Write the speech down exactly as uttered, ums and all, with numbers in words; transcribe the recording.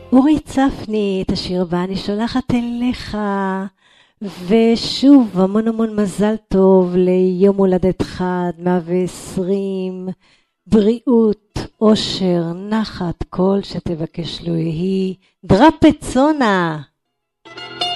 אורי צפני, את השיר הבא אני שולחת אליך, ושוב המון המון מזל טוב ליום הולדתך עד מאה ועשרים, בריאות, אושר, נחת, כל שתבקש לו יהי, דרפצונה.